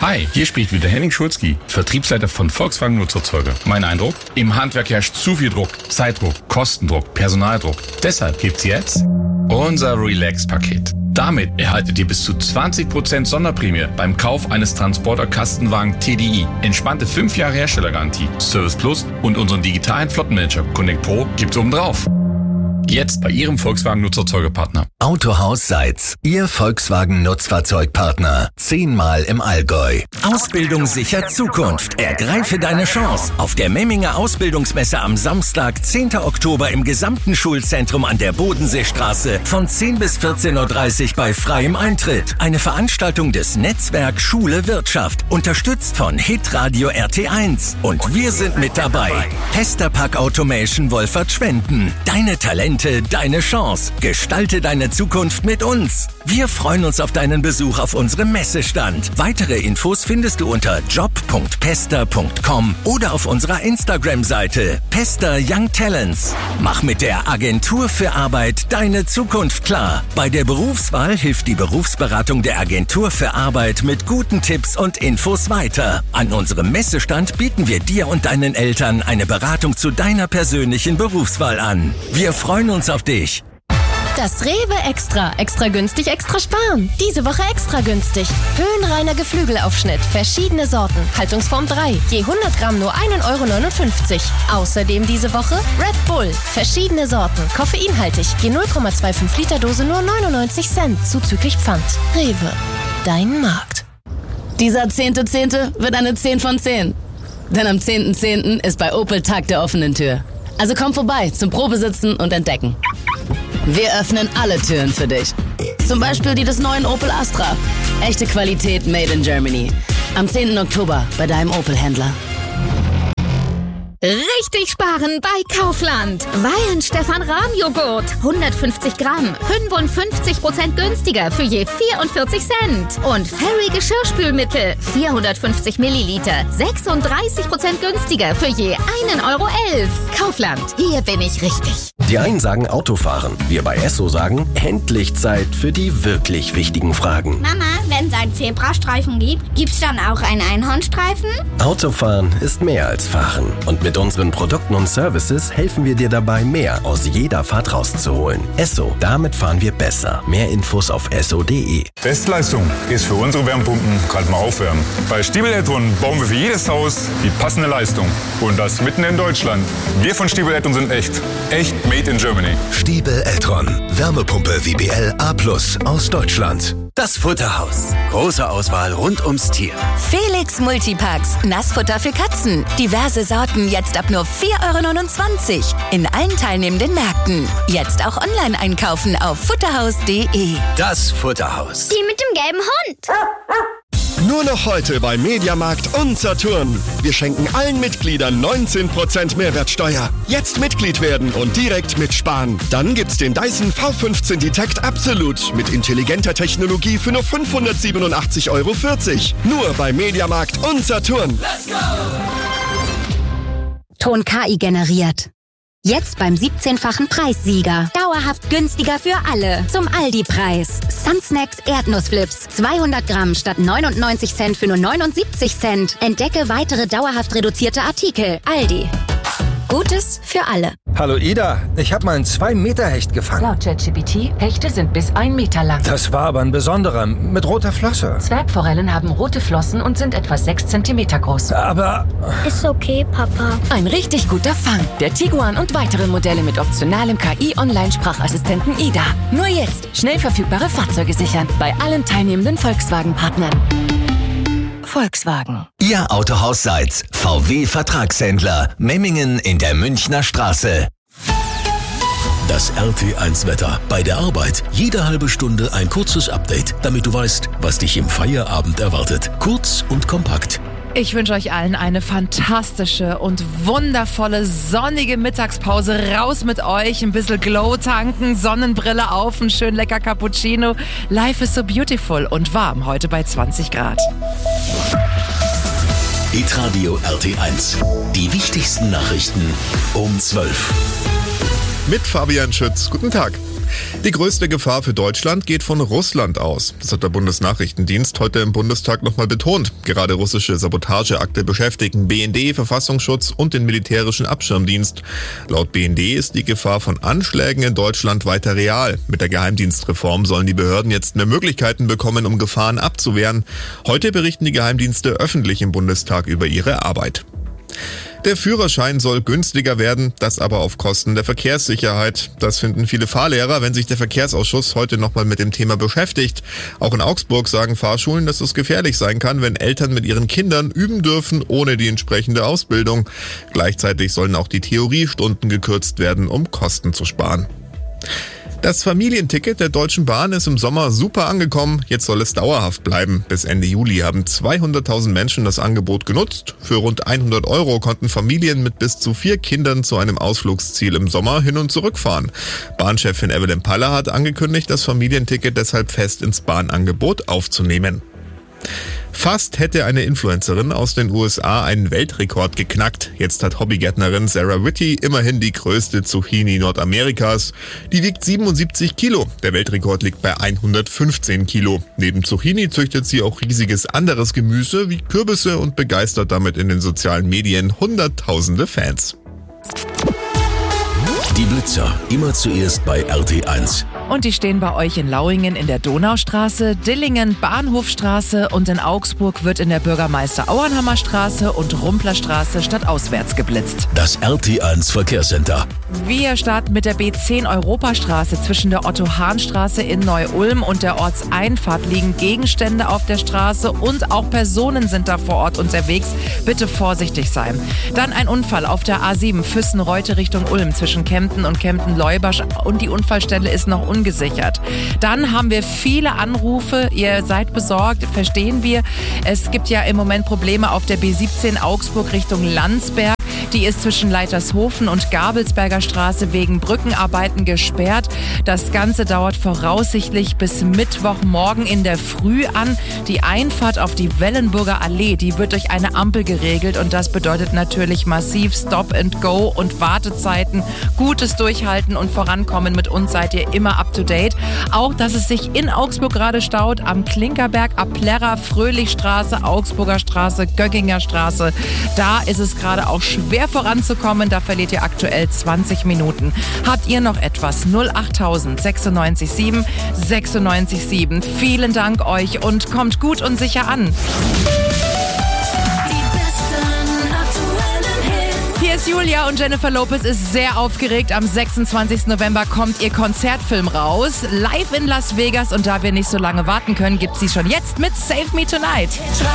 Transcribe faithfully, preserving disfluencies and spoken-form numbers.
Hi, hier spricht wieder Henning Schulzki, Vertriebsleiter von Volkswagen Nutzerzeuger. Mein Eindruck? Im Handwerk herrscht zu viel Druck. Zeitdruck, Kostendruck, Personaldruck. Deshalb gibt's jetzt unser Relax-Paket. Damit erhaltet ihr bis zu zwanzig Prozent Sonderprämie beim Kauf eines Transporter-Kastenwagen T D I. Entspannte fünf Jahre Herstellergarantie, Service Plus und unseren digitalen Flottenmanager Connect Pro gibt's obendrauf. Jetzt bei Ihrem Volkswagen Nutzfahrzeugpartner. Autohaus Seitz, Ihr Volkswagen Nutzfahrzeugpartner. Zehnmal im Allgäu. Ausbildung sichert Zukunft. Ergreife deine Chance. Auf der Memminger Ausbildungsmesse am Samstag, zehnten Oktober im gesamten Schulzentrum an der Bodenseestraße von zehn bis vierzehn Uhr dreißig bei freiem Eintritt. Eine Veranstaltung des Netzwerk Schule Wirtschaft, unterstützt von Hitradio R T eins. Und wir sind mit dabei. Pesta-Pack Automation Wolfert-Schwenden. Deine Talente, deine Chance. Gestalte deine Zukunft mit uns. Wir freuen uns auf deinen Besuch auf unserem Messestand. Weitere Infos findest du unter job punkt pesta punkt com oder auf unserer Instagram-Seite Pesta Young Talents. Mach mit der Agentur für Arbeit deine Zukunft klar. Bei der Berufswahl hilft die Berufsberatung der Agentur für Arbeit mit guten Tipps und Infos weiter. An unserem Messestand bieten wir dir und deinen Eltern eine Beratung zu deiner persönlichen Berufswahl an. Wir freuen uns auf dich. Das Rewe Extra. Extra günstig, extra sparen. Diese Woche extra günstig. Höhenreiner Geflügelaufschnitt. Verschiedene Sorten. Haltungsform drei. Je hundert Gramm nur ein Euro neunundfünfzig. Außerdem diese Woche Red Bull. Verschiedene Sorten. Koffeinhaltig. Je null Komma fünfundzwanzig Liter Dose nur neunundneunzig Cent. Zuzüglich Pfand. Rewe. Dein Markt. Dieser zehnte zehnte wird eine zehn von zehn. Denn am zehnten zehnten ist bei Opel Tag der offenen Tür. Also komm vorbei zum Probesitzen und Entdecken. Wir öffnen alle Türen für dich. Zum Beispiel die des neuen Opel Astra. Echte Qualität made in Germany. Am zehnten Oktober bei deinem Opel-Händler. Richtig sparen bei Kaufland. Weihenstephan-Rahmjoghurt. hundertfünfzig Gramm. fünfundfünfzig Prozent günstiger für je vierundvierzig Cent. Und Fairy Geschirrspülmittel. vierhundertfünfzig Milliliter. sechsunddreißig Prozent günstiger für je ein Euro elf. Kaufland. Hier bin ich richtig. Die einen sagen Autofahren. Wir bei Esso sagen, endlich Zeit für die wirklich wichtigen Fragen. Mama, wenn es einen Zebrastreifen gibt, gibt's dann auch einen Einhornstreifen? Autofahren ist mehr als Fahren. Und mit unseren Produkten und Services helfen wir dir dabei, mehr aus jeder Fahrt rauszuholen. Esso, damit fahren wir besser. Mehr Infos auf esso punkt de. Bestleistung ist für unsere Wärmepumpen gerade mal aufwärmen. Bei Stiebel Eltron bauen wir für jedes Haus die passende Leistung. Und das mitten in Deutschland. Wir von Stiebel Eltron sind echt. Echt made in Germany. Stiebel Eltron. Wärmepumpe W B L A plus aus Deutschland. Das Futterhaus. Große Auswahl rund ums Tier. Felix Multipacks. Nassfutter für Katzen. Diverse Sorten jetzt ab nur vier Euro neunundzwanzig. In allen teilnehmenden Märkten. Jetzt auch online einkaufen auf futterhaus punkt de. Das Futterhaus. Die mit dem gelben Hund. Nur noch heute bei Mediamarkt und Saturn. Wir schenken allen Mitgliedern neunzehn Prozent Mehrwertsteuer. Jetzt Mitglied werden und direkt mitsparen. Dann gibt's den Dyson V fünfzehn Detect Absolute mit intelligenter Technologie für nur fünfhundertsiebenundachtzig Euro vierzig. Nur bei Mediamarkt und Saturn. Let's go! Ton K I generiert. Jetzt beim siebzehnfachen Preissieger. Dauerhaft günstiger für alle. Zum Aldi-Preis. Sunsnacks Erdnussflips. zweihundert Gramm statt neunundneunzig Cent für nur neunundsiebzig Cent. Entdecke weitere dauerhaft reduzierte Artikel. Aldi. Gutes für alle. Hallo Ida, ich habe mal einen zwei Meter Hecht gefangen. Laut ChatGPT, Hechte sind bis ein Meter lang. Das war aber ein besonderer, mit roter Flosse. Zwergforellen haben rote Flossen und sind etwa sechs Zentimeter groß. Aber... Ist okay, Papa. Ein richtig guter Fang. Der Tiguan und weitere Modelle mit optionalem K I-Online-Sprachassistenten Ida. Nur jetzt schnell verfügbare Fahrzeuge sichern. Bei allen teilnehmenden Volkswagen-Partnern. Volkswagen. Ihr Autohaus Seitz. V W-Vertragshändler. Memmingen in der Münchner Straße. Das R T eins Wetter. Bei der Arbeit jede halbe Stunde ein kurzes Update, damit du weißt, was dich im Feierabend erwartet. Kurz und kompakt. Ich wünsche euch allen eine fantastische und wundervolle sonnige Mittagspause. Raus mit euch, ein bisschen Glow tanken, Sonnenbrille auf, ein schön lecker Cappuccino. Life is so beautiful und warm heute bei zwanzig Grad. Hitradio R T eins. Die wichtigsten Nachrichten um zwölf. Mit Fabian Schütz. Guten Tag. Die größte Gefahr für Deutschland geht von Russland aus. Das hat der Bundesnachrichtendienst heute im Bundestag nochmal betont. Gerade russische Sabotageakte beschäftigen B N D, Verfassungsschutz und den militärischen Abschirmdienst. Laut B N D ist die Gefahr von Anschlägen in Deutschland weiter real. Mit der Geheimdienstreform sollen die Behörden jetzt mehr Möglichkeiten bekommen, um Gefahren abzuwehren. Heute berichten die Geheimdienste öffentlich im Bundestag über ihre Arbeit. Der Führerschein soll günstiger werden, das aber auf Kosten der Verkehrssicherheit. Das finden viele Fahrlehrer, wenn sich der Verkehrsausschuss heute nochmal mit dem Thema beschäftigt. Auch in Augsburg sagen Fahrschulen, dass es gefährlich sein kann, wenn Eltern mit ihren Kindern üben dürfen, ohne die entsprechende Ausbildung. Gleichzeitig sollen auch die Theoriestunden gekürzt werden, um Kosten zu sparen. Das Familienticket der Deutschen Bahn ist im Sommer super angekommen. Jetzt soll es dauerhaft bleiben. Bis Ende Juli haben zweihunderttausend Menschen das Angebot genutzt. Für rund hundert Euro konnten Familien mit bis zu vier Kindern zu einem Ausflugsziel im Sommer hin und zurück fahren. Bahnchefin Evelyn Paller hat angekündigt, das Familienticket deshalb fest ins Bahnangebot aufzunehmen. Fast hätte eine Influencerin aus den U S A einen Weltrekord geknackt. Jetzt hat Hobbygärtnerin Sarah Whitty immerhin die größte Zucchini Nordamerikas. Die wiegt siebenundsiebzig Kilo. Der Weltrekord liegt bei hundertfünfzehn Kilo. Neben Zucchini züchtet sie auch riesiges anderes Gemüse wie Kürbisse und begeistert damit in den sozialen Medien hunderttausende Fans. Die Blitzer, immer zuerst bei R T eins. Und die stehen bei euch in Lauingen in der Donaustraße, Dillingen Bahnhofstraße und in Augsburg wird in der Bürgermeister-Auernhammer-Straße und Rumplerstraße stadtauswärts geblitzt. Das R T eins Verkehrscenter. Wir starten mit der B zehn Europastraße. Zwischen der Otto-Hahn-Straße in Neu-Ulm und der Ortseinfahrt liegen Gegenstände auf der Straße und auch Personen sind da vor Ort unterwegs. Bitte vorsichtig sein. Dann ein Unfall auf der A sieben Füssen-Reute Richtung Ulm zwischen Kempten und Kempten-Leubasch und die Unfallstelle ist noch ungesichert. Dann haben wir viele Anrufe. Ihr seid besorgt, verstehen wir. Es gibt ja im Moment Probleme auf der B siebzehn Augsburg Richtung Landsberg. Die ist zwischen Leitershofen und Gabelsberger Straße wegen Brückenarbeiten gesperrt. Das Ganze dauert voraussichtlich bis Mittwochmorgen in der Früh an. Die Einfahrt auf die Wellenburger Allee, die wird durch eine Ampel geregelt und das bedeutet natürlich massiv Stop and Go und Wartezeiten. Gutes Durchhalten und Vorankommen. Mit uns seid ihr immer up to date. Auch, dass es sich in Augsburg gerade staut am Klinkerberg, Ablerra, Fröhlichstraße, Augsburger Straße, Göckinger Straße. Da ist es gerade auch schwer voranzukommen, da verliert ihr aktuell zwanzig Minuten. Habt ihr noch etwas? null achttausend sechsundneunzig sieben sechsundneunzig sieben. Vielen Dank euch und kommt gut und sicher an. Hier ist Julia und Jennifer Lopez ist sehr aufgeregt. Am sechsundzwanzigsten November kommt ihr Konzertfilm raus. Live in Las Vegas und da wir nicht so lange warten können, gibt's sie schon jetzt mit Save Me Tonight.